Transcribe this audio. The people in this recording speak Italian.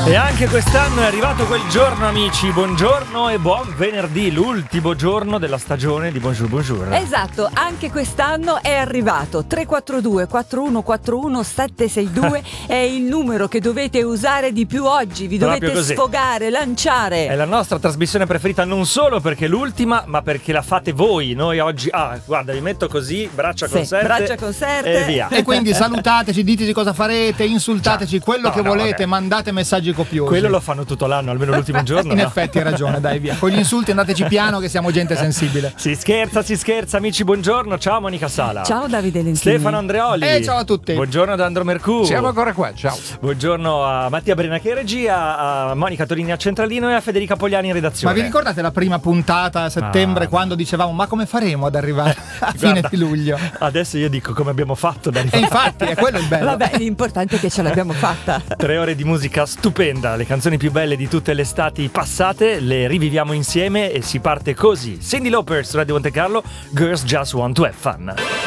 E anche quest'anno è arrivato quel giorno, amici. Buongiorno e buon venerdì, l'ultimo giorno della stagione di Bonjour Bonjour. Esatto, anche quest'anno è arrivato. 342 4141 762 è il numero che dovete usare di più oggi. Vi Proprio dovete così. sfogare, lanciare. È la nostra trasmissione preferita non solo perché è l'ultima, ma perché la fate voi. Noi oggi, guarda, vi metto così, braccia conserte. Braccia conserte. E via. E quindi salutateci, diteci cosa farete, insultateci, quello che volete, mandate messaggi copiosi. Quello lo fanno tutto l'anno, almeno l'ultimo giorno. In no? effetti hai ragione, dai via. Con gli insulti andateci piano che siamo gente sensibile. Si scherza, amici, buongiorno. Ciao Monica Sala. Ciao Davide Lentini. Stefano Andreoli. E ciao a tutti. Buongiorno ad Andro Mercù. Siamo ancora qua, ciao. Buongiorno a Mattia Brenache in regia, a Monica Torini a Centralino e a Federica Pogliani in redazione. Ma vi ricordate la prima puntata a settembre quando dicevamo ma come faremo ad arrivare a fine Guarda, di luglio? Adesso io dico come abbiamo fatto da E arrivare. infatti è quello il bello. Vabbè, l'importante è che ce l'abbiamo fatta. 3 ore di musica stupenda, le canzoni più belle di tutte le estati passate, le riviviamo insieme e si parte così. Cyndi Lauper su Radio Monte Carlo, Girls Just Want to Have Fun.